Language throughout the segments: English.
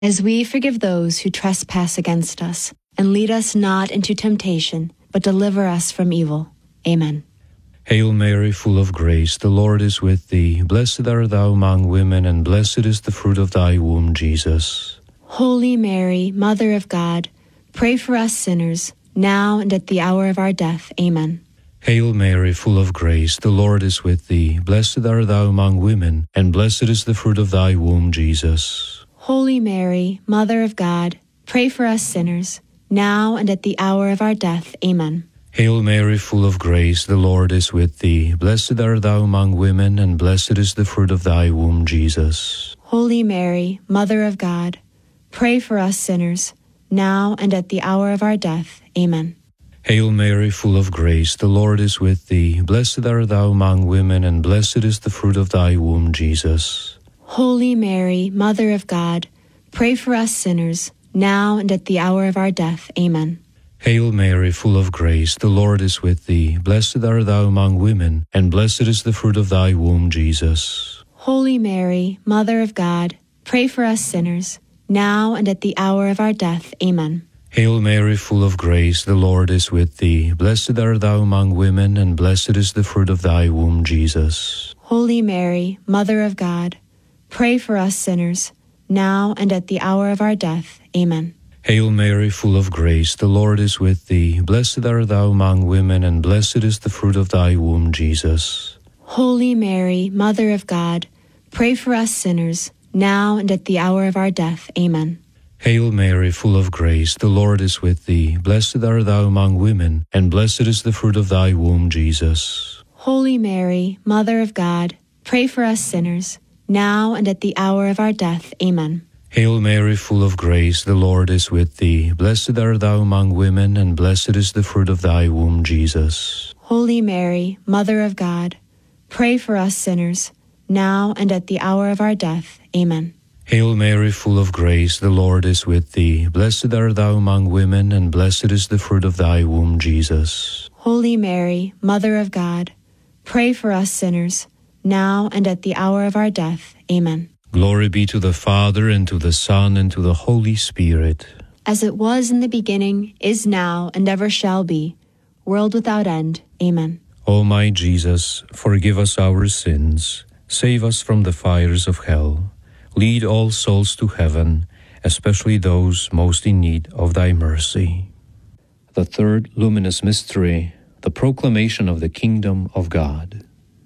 as we forgive those who trespass against us. And lead us not into temptation, but deliver us from evil. Amen. Hail Mary, full of grace, the Lord is with thee. Blessed art thou among women, and blessed is the fruit of thy womb, Jesus. Holy Mary, Mother of God, pray for us sinners, now and at the hour of our death. Amen. Hail Mary, full of grace, the Lord is with thee. Blessed art thou among women, and blessed is the fruit of thy womb, Jesus. Holy Mary, Mother of God, pray for us sinners, now and at the hour of our death. Amen. Hail Mary, full of grace, the Lord is with thee. Blessed art thou among women, and blessed is the fruit of thy womb, Jesus. Holy Mary, Mother of God, pray for us sinners, now and at the hour of our death. Amen. Hail Mary, full of grace, the Lord is with thee. Blessed art thou among women, and blessed is the fruit of thy womb, Jesus. Holy Mary, Mother of God, pray for us sinners, now and at the hour of our death. Amen. Hail Mary, full of grace, the Lord is with thee. Blessed art thou among women, and blessed is the fruit of thy womb, Jesus. Holy Mary, Mother of God, pray for us sinners, now and at the hour of our death. Amen. Hail Mary, full of grace, the Lord is with thee. Blessed art thou among women, and blessed is the fruit of thy womb, Jesus. Holy Mary, Mother of God, pray for us sinners, now and at the hour of our death. Amen. Hail Mary, full of grace, the Lord is with thee. Blessed art thou among women, and blessed is the fruit of thy womb, Jesus. Holy Mary, Mother of God, pray for us sinners, now and at the hour of our death. Amen. Hail Mary, full of grace, the Lord is with thee. Blessed art thou among women, and blessed is the fruit of thy womb, Jesus. Holy Mary, Mother of God, pray for us sinners, now and at the hour of our death. Amen. Hail Mary, full of grace, the Lord is with thee. Blessed art thou among women, and blessed is the fruit of thy womb, Jesus. Holy Mary, Mother of God, pray for us sinners, now and at the hour of our death. Amen. Hail Mary, full of grace, the Lord is with thee. Blessed art thou among women, and blessed is the fruit of thy womb, Jesus. Holy Mary, Mother of God, pray for us sinners, now and at the hour of our death. Amen. Glory be to the Father, and to the Son, and to the Holy Spirit. As it was in the beginning, is now, and ever shall be, world without end. Amen. O my Jesus, forgive us our sins, save us from the fires of hell, lead all souls to heaven, especially those most in need of thy mercy. The third luminous mystery, the proclamation of the kingdom of God.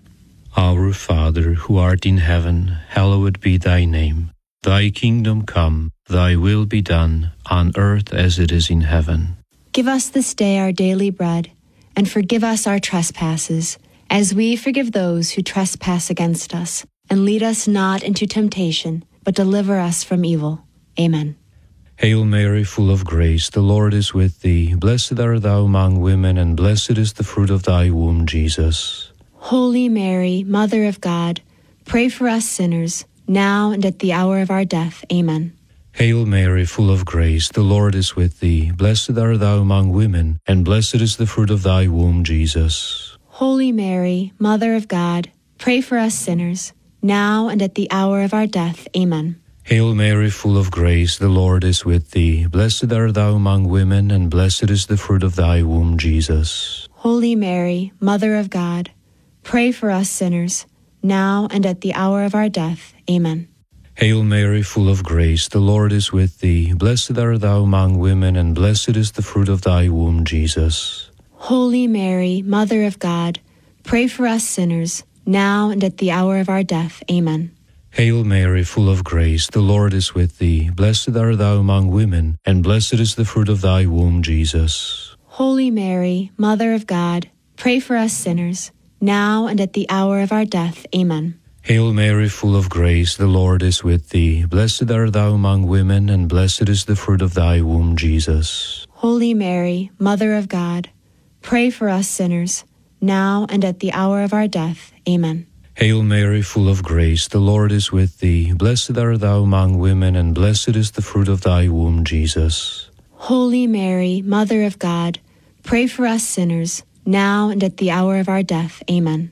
Our Father, who art in heaven, hallowed be thy name. Thy kingdom come, thy will be done, on earth as it is in heaven. Give us this day our daily bread, and forgive us our trespasses, as we forgive those who trespass against us. And lead us not into temptation, but deliver us from evil. Amen. Hail Mary, full of grace, the Lord is with thee. Blessed art thou among women, and blessed is the fruit of thy womb, Jesus. Holy Mary, Mother of God, pray for us sinners, now and at the hour of our death. Amen. Hail Mary, full of grace, the Lord is with thee. Blessed art thou among women, and blessed is the fruit of thy womb, Jesus. Holy Mary, Mother of God, pray for us sinners, now and at the hour of our death. Amen. Hail Mary, full of grace, the Lord is with thee. Blessed art thou among women, and blessed is the fruit of thy womb, Jesus. Holy Mary, Mother of God, pray for us sinners, now and at the hour of our death. Amen. Hail Mary, full of grace, the Lord is with thee. Blessed art thou among women, and blessed is the fruit of thy womb, Jesus. Holy Mary, Mother of God, pray for us sinners, now and at the hour of our death. Amen. Hail Mary, full of grace, the Lord is with thee. Blessed art thou among women, and blessed is the fruit of thy womb, Jesus. Holy Mary, Mother of God, pray for us sinners, now and at the hour of our death. Amen. Hail Mary, full of grace, the Lord is with thee. Blessed art thou among women, and blessed is the fruit of thy womb, Jesus. Holy Mary, Mother of God, pray for us sinners, now and at the hour of our death. Amen. Hail Mary, full of grace, the Lord is with thee. Blessed art thou among women, and blessed is the fruit of thy womb, Jesus. Holy Mary, Mother of God, pray for us sinners, now and at the hour of our death. Amen.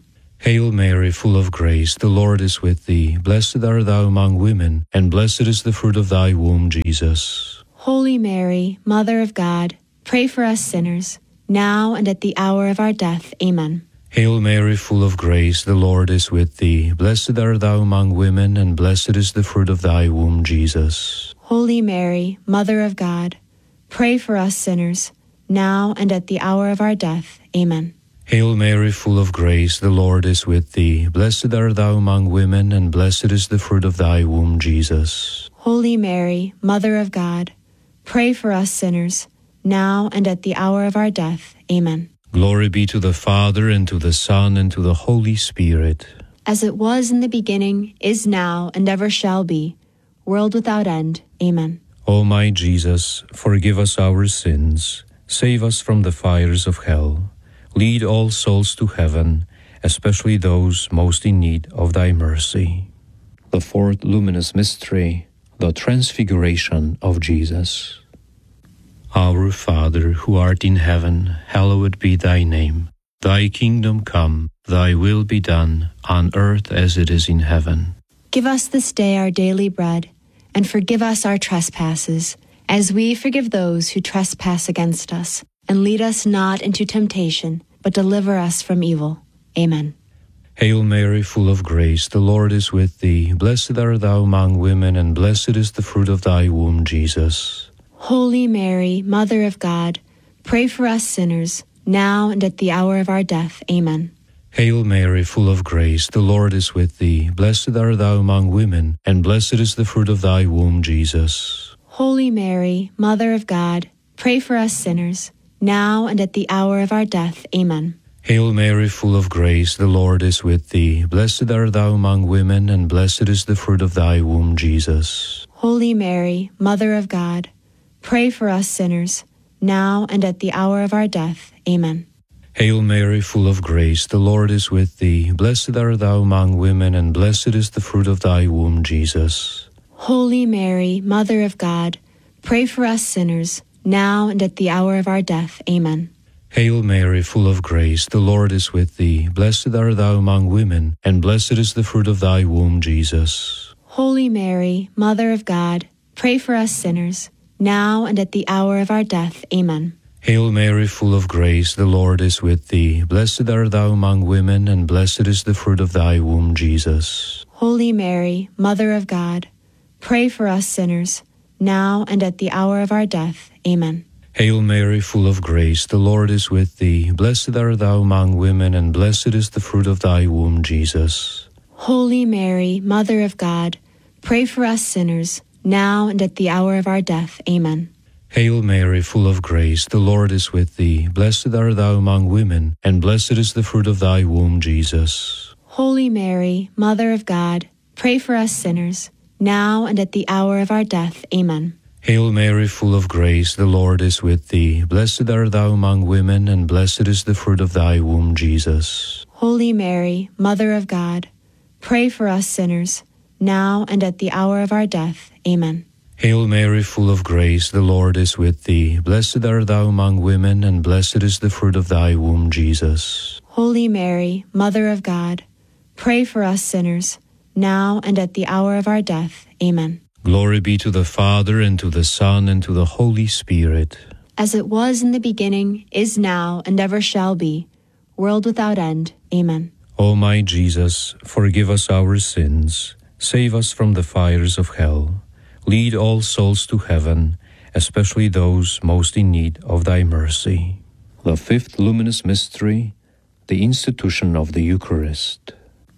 Hail Mary, full of grace, the Lord is with thee. Blessed art thou among women, and blessed is the fruit of thy womb, Jesus. Holy Mary, Mother of God, pray for us sinners, now and at the hour of our death. Amen. Hail Mary, full of grace, the Lord is with thee. Blessed art thou among women, and blessed is the fruit of thy womb, Jesus. Holy Mary, Mother of God, pray for us sinners, now and at the hour of our death. Amen. Hail Mary, full of grace, the Lord is with thee. Blessed art thou among women, and blessed is the fruit of thy womb, Jesus. Holy Mary, Mother of God, pray for us sinners, now and at the hour of our death. Amen. Glory be to the Father, and to the Son, and to the Holy Spirit. As it was in the beginning, is now, and ever shall be, world without end. Amen. O my Jesus, forgive us our sins, save us from the fires of hell. Lead all souls to heaven, especially those most in need of thy mercy. The fourth luminous mystery, the Transfiguration of Jesus. Our Father, who art in heaven, hallowed be thy name. Thy kingdom come, thy will be done, on earth as it is in heaven. Give us this day our daily bread, and forgive us our trespasses, as we forgive those who trespass against us. And lead us not into temptation, but deliver us from evil. Amen. Hail Mary, full of grace, the Lord is with thee. Blessed art thou among women, and blessed is the fruit of thy womb, Jesus. Holy Mary, Mother of God, pray for us sinners, now and at the hour of our death. Amen. Hail Mary, full of grace, the Lord is with thee. Blessed art thou among women, and blessed is the fruit of thy womb, Jesus. Holy Mary, Mother of God, pray for us sinners, now and at the hour of our death. Amen. Hail Mary, full of grace, the Lord is with thee. Blessed art thou among women, and blessed is the fruit of thy womb, Jesus. Holy Mary, Mother of God, pray for us sinners, now and at the hour of our death. Amen. Hail Mary, full of grace, the Lord is with thee. Blessed art thou among women, and blessed is the fruit of thy womb, Jesus. Holy Mary, Mother of God, pray for us sinners, now and at the hour of our death. Amen. Hail Mary, full of grace, the Lord is with thee. Blessed art thou among women, and blessed is the fruit of thy womb, Jesus. Holy Mary, Mother of God, pray for us sinners, now and at the hour of our death. Amen. Hail Mary, full of grace, the Lord is with thee. Blessed art thou among women, and blessed is the fruit of thy womb, Jesus. Holy Mary, Mother of God, pray for us sinners, now and at the hour of our death. Amen. Hail Mary, full of grace, the Lord is with thee. Blessed art thou among women, and blessed is the fruit of thy womb, Jesus. Holy Mary, Mother of God, pray for us sinners, now and at the hour of our death. Amen. Hail Mary, full of grace, the Lord is with thee. Blessed art thou among women, and blessed is the fruit of thy womb, Jesus. Holy Mary, Mother of God, pray for us sinners, now and at the hour of our death. Amen. Hail Mary, full of grace, the Lord is with thee. Blessed art thou among women, and blessed is the fruit of thy womb, Jesus. Holy Mary, Mother of God, pray for us sinners, now and at the hour of our death. Amen. Hail Mary, full of grace, the Lord is with thee. Blessed art thou among women, and blessed is the fruit of thy womb, Jesus. Holy Mary, Mother of God, pray for us sinners, now and at the hour of our death. Amen. Glory be to the Father, and to the Son, and to the Holy Spirit. As it was in the beginning, is now, and ever shall be, world without end. Amen. O my Jesus, forgive us our sins, save us from the fires of hell, lead all souls to heaven, especially those most in need of thy mercy. The fifth luminous mystery, the institution of the Eucharist.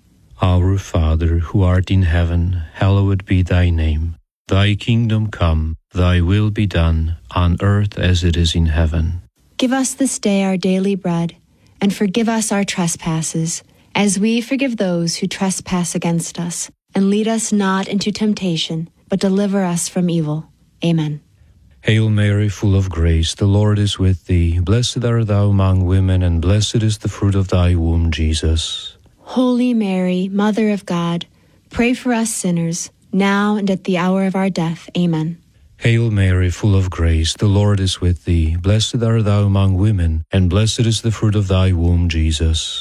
Our Father, who art in heaven, hallowed be thy name. Thy kingdom come, thy will be done, on earth as it is in heaven. Give us this day our daily bread, and forgive us our trespasses, as we forgive those who trespass against us. And lead us not into temptation, but deliver us from evil. Amen. Hail Mary, full of grace, the Lord is with thee. Blessed art thou among women, and blessed is the fruit of thy womb, Jesus. Holy Mary, Mother of God, pray for us sinners, now and at the hour of our death. Amen. Hail Mary, full of grace, the Lord is with thee. Blessed art thou among women, and blessed is the fruit of thy womb, Jesus.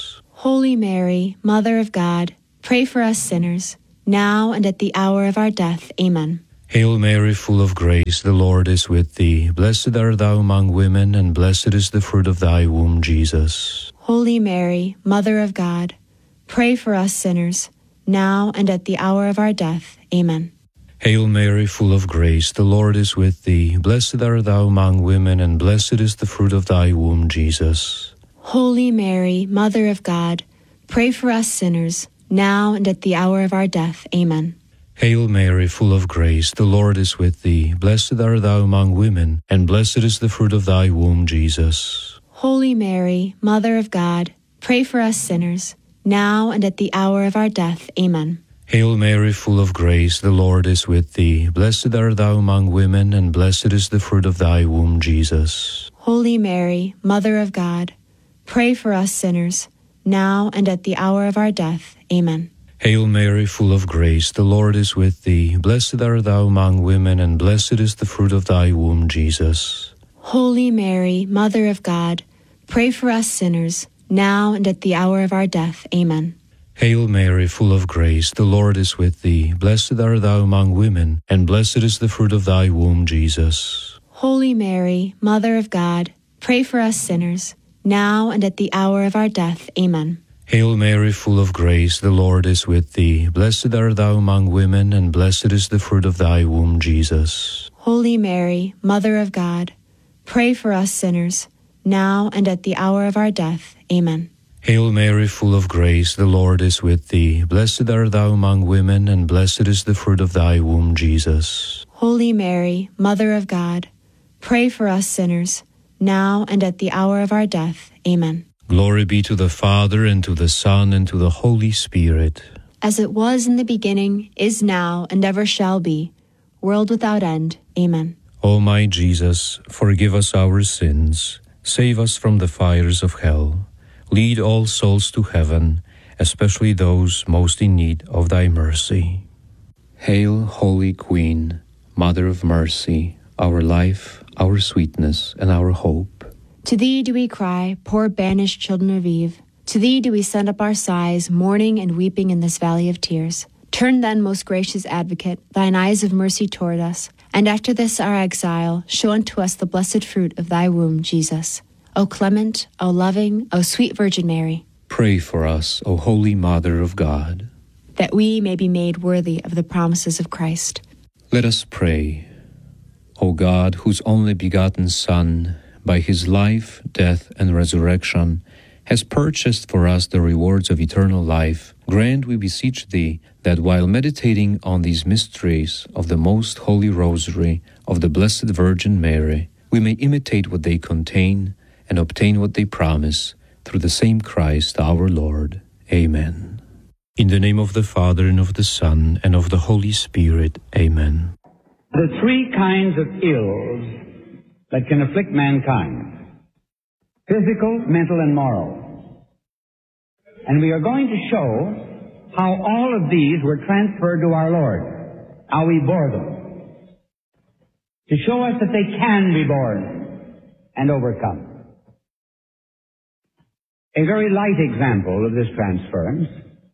Holy Mary, Mother of God, pray for us sinners, now and at the hour of our death. Amen. Hail Mary, full of grace, the Lord is with thee. Blessed art thou among women, and blessed is the fruit of thy womb, Jesus. Holy Mary, Mother of God, pray for us sinners, now and at the hour of our death. Amen. Hail Mary, full of grace, the Lord is with thee. Blessed art thou among women, and blessed is the fruit of thy womb, Jesus. Holy Mary, Mother of God, pray for us sinners, now and at the hour of our death. Amen. Hail Mary, full of grace, the Lord is with thee. Blessed art thou among women, and blessed is the fruit of thy womb, Jesus. Holy Mary, Mother of God, pray for us sinners, now and at the hour of our death. Amen. Hail Mary, full of grace, the Lord is with thee. Blessed art thou among women, and blessed is the fruit of thy womb, Jesus. Holy Mary, Mother of God, pray for us sinners, now and at the hour of our death. Amen. Hail Mary, full of grace, the Lord is with thee. Blessed art thou among women, and blessed is the fruit of thy womb, Jesus. Holy Mary, Mother of God, pray for us sinners, now and at the hour of our death. Amen. Hail Mary, full of grace, the Lord is with thee. Blessed art thou among women, and blessed is the fruit of thy womb, Jesus. Holy Mary, Mother of God, pray for us sinners, now and at the hour of our death. Amen. Hail Mary, full of grace, the Lord is with thee. Blessed art thou among women, and blessed is the fruit of thy womb, Jesus. Holy Mary, Mother of God, pray for us sinners, now and at the hour of our death. Amen. Hail Mary, full of grace, the Lord is with thee. Blessed art thou among women, and blessed is the fruit of thy womb, Jesus. Holy Mary, Mother of God, pray for us sinners, now and at the hour of our death. Amen. Glory be to the Father, and to the Son, and to the Holy Spirit. As it was in the beginning, is now, and ever shall be, world without end. Amen. O my Jesus, forgive us our sins, save us from the fires of hell, lead all souls to heaven, especially those most in need of thy mercy. Hail, Holy Queen, Mother of Mercy, our life, our sweetness, and our hope. To thee do we cry, poor banished children of Eve. To thee do we send up our sighs, mourning and weeping in this valley of tears. Turn then, most gracious Advocate, thine eyes of mercy toward us, and after this our exile, show unto us the blessed fruit of thy womb, Jesus. O clement, O loving, O sweet Virgin Mary, Pray for us, O Holy Mother of God, that we may be made worthy of the promises of Christ. Let us pray. O God, whose only begotten Son, by his life, death, and resurrection, has purchased for us the rewards of eternal life, grant, we beseech thee, that while meditating on these mysteries of the most holy Rosary of the Blessed Virgin Mary, we may imitate what they contain and obtain what they promise, through the same Christ our Lord. Amen. In the name of the Father, and of the Son, and of the Holy Spirit. Amen. The three kinds of ills that can afflict mankind: physical, mental, and moral. And we are going to show how all of these were transferred to our Lord, how He bore them, to show us that they can be borne and overcome. A very light example of this transference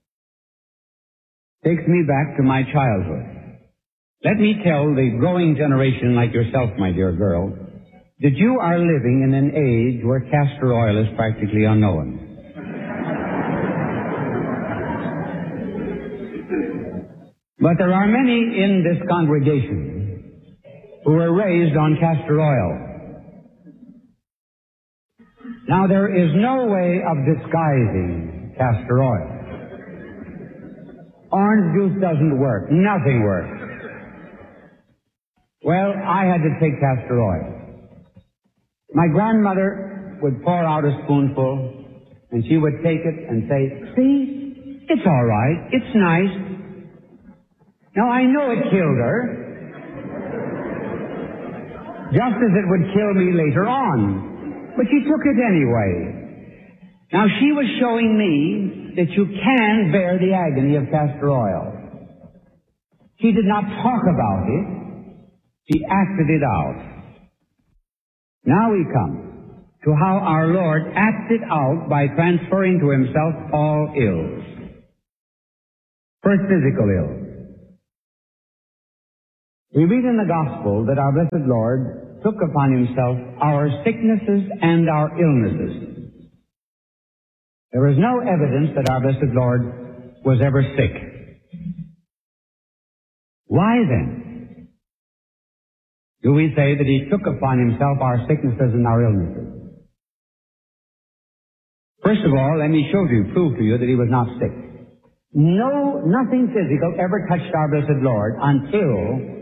takes me back to my childhood. Let me tell the growing generation like yourself, my dear girl, that you are living in an age where castor oil is practically unknown. But there are many in this congregation who were raised on castor oil. Now, there is no way of disguising castor oil. Orange juice doesn't work. Nothing works. Well, I had to take castor oil. My grandmother would pour out a spoonful, and she would take it and say, "See, it's all right. It's nice." Now, I know it killed her, just as it would kill me later on. But she took it anyway. Now, she was showing me that you can bear the agony of castor oil. She did not talk about it. She acted it out. Now we come to how our Lord acted out by transferring to himself all ills. First, physical ills. We read in the Gospel that our blessed Lord took upon himself our sicknesses and our illnesses. There is no evidence that our blessed Lord was ever sick. Why then do we say that he took upon himself our sicknesses and our illnesses? First of all, let me prove to you that he was not sick. No, nothing physical ever touched our blessed Lord until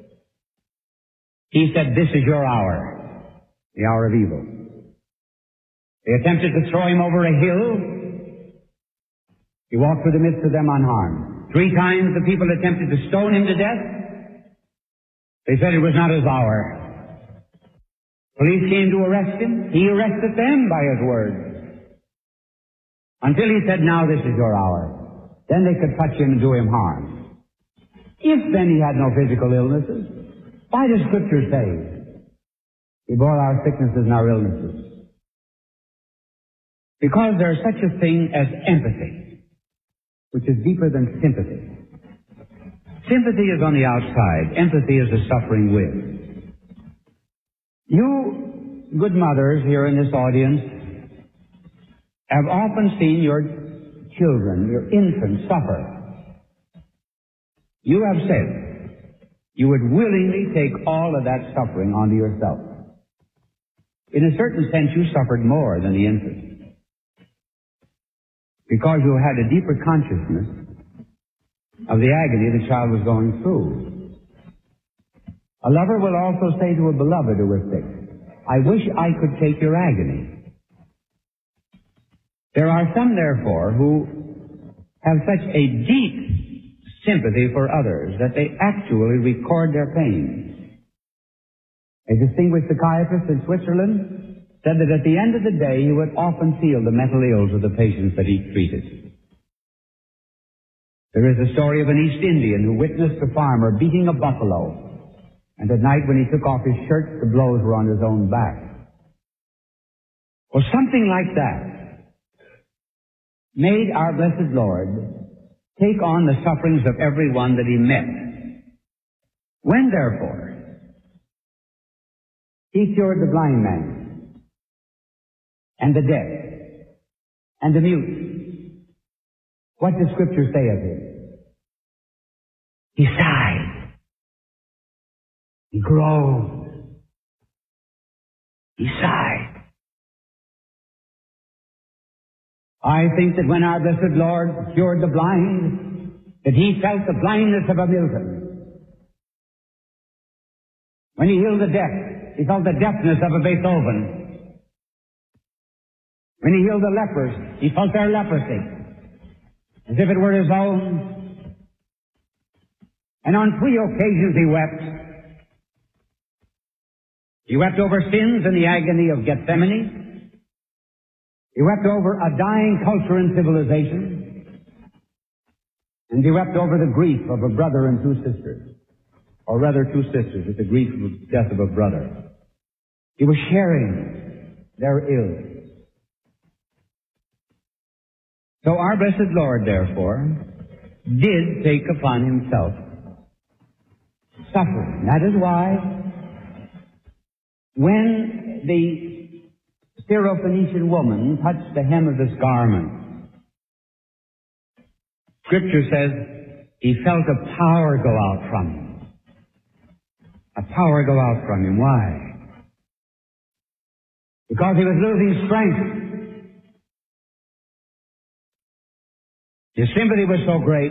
he said, "This is your hour, the hour of evil." They attempted to throw him over a hill. He walked through the midst of them unharmed. 3 times the people attempted to stone him to death. They said it was not his hour. Police came to arrest him. He arrested them by his words. Until he said, "Now this is your hour." Then they could touch him and do him harm. If then he had no physical illnesses, why does Scripture say he bore our sicknesses and our illnesses? Because there is such a thing as empathy, which is deeper than sympathy. Sympathy is on the outside. Empathy is the suffering with. You, good mothers here in this audience, have often seen your children, your infants, suffer. You have said you would willingly take all of that suffering onto yourself. In a certain sense, you suffered more than the infant, because you had a deeper consciousness of the agony the child was going through. A lover will also say to a beloved who is sick, "I wish I could take your agony." There are some, therefore, who have such a deep sympathy for others that they actually record their pain. A distinguished psychiatrist in Switzerland said that at the end of the day he would often feel the mental ills of the patients that he treated. There is a story of an East Indian who witnessed a farmer beating a buffalo, and at night when he took off his shirt, the blows were on his own back. Well, something like that made our blessed Lord take on the sufferings of everyone that he met. When, therefore, he cured the blind man, and the deaf, and the mute, what does Scripture say of him? He sighed. He groaned. He sighed. I think that when our blessed Lord cured the blind, that he felt the blindness of a Milton. When he healed the deaf, he felt the deafness of a Beethoven. When he healed the lepers, he felt their leprosy, as if it were his own. And on 3 occasions he wept. He wept over sins in the agony of Gethsemane. He wept over a dying culture and civilization. And he wept over the grief of a brother and 2 sisters. Or rather 2 sisters at the grief of the death of a brother. He was sharing their ills. So our blessed Lord, therefore, did take upon himself suffering. That is why when the Syrophoenician woman touched the hem of his garment, Scripture says he felt a power go out from him. A power go out from him. Why? Because he was losing strength. His sympathy was so great.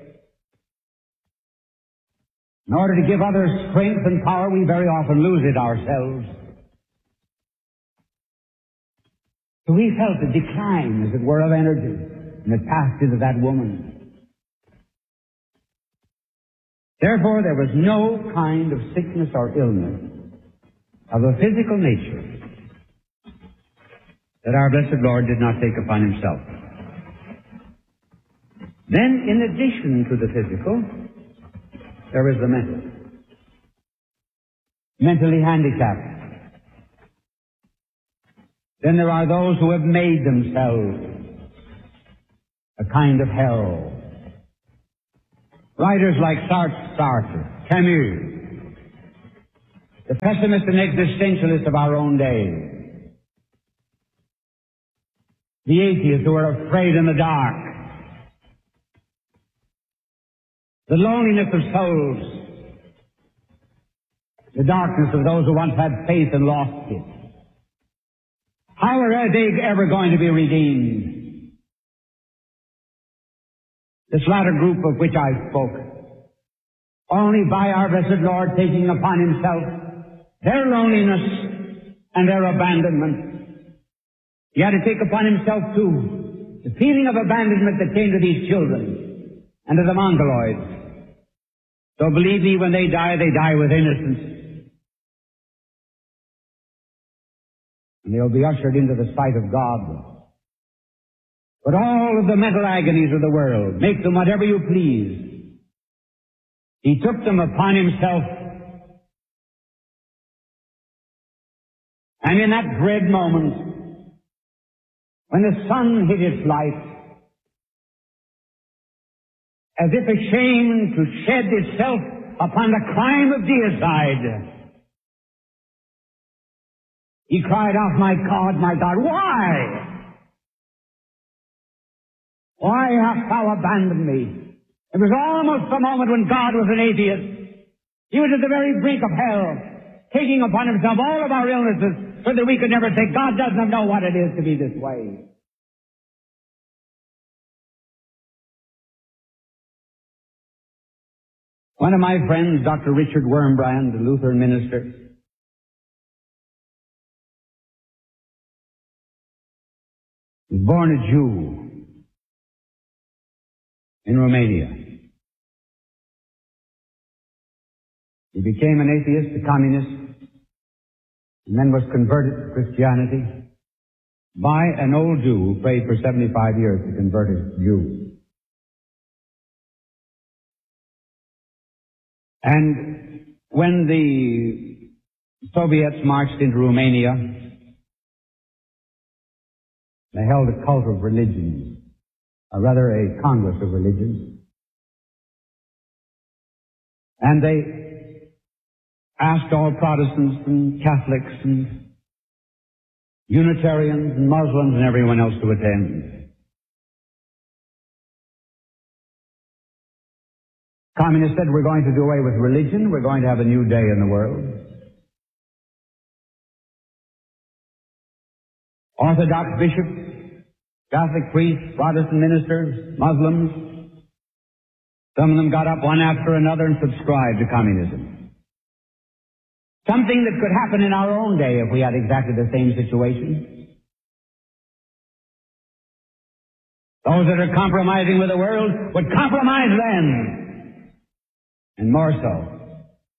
In order to give others strength and power, we very often lose it ourselves. So he felt a decline, as it were, of energy, and it passed into that woman. Therefore, there was no kind of sickness or illness of a physical nature that our blessed Lord did not take upon himself. Then, in addition to the physical, there is the mental. Mentally handicapped. Then there are those who have made themselves a kind of hell. Writers like Sartre, Camus, the pessimist and existentialist of our own day, the atheists who are afraid in the dark, the loneliness of souls, the darkness of those who once had faith and lost it. How are they ever going to be redeemed? This latter group of which I spoke, only by our blessed Lord taking upon himself their loneliness and their abandonment. He had to take upon himself, too, the feeling of abandonment that came to these children and to the Mongoloids. So believe me, when they die with innocence. And they'll be ushered into the sight of God. But all of the mental agonies of the world, make them whatever you please. He took them upon himself. And in that dread moment, when the sun hid its light, as if ashamed to shed itself upon the crime of deicide, he cried out, my God, why? Why hast thou abandoned me? It was almost the moment when God was an atheist. He was at the very brink of hell, taking upon himself all of our illnesses so that we could never say, God doesn't know what it is to be this way. One of my friends, Dr. Richard Wurmbrand, a Lutheran minister, was born a Jew in Romania. He became an atheist, a communist, and then was converted to Christianity by an old Jew who prayed for 75 years to convert a Jew. And when the Soviets marched into Romania, they held a cult of religions, or rather a congress of religions. And they asked all Protestants and Catholics and Unitarians and Muslims and everyone else to attend. Communists said, we're going to do away with religion, we're going to have a new day in the world. Orthodox bishops, Catholic priests, Protestant ministers, Muslims, some of them got up one after another and subscribed to communism. Something that could happen in our own day if we had exactly the same situation. Those that are compromising with the world would compromise then. And more so.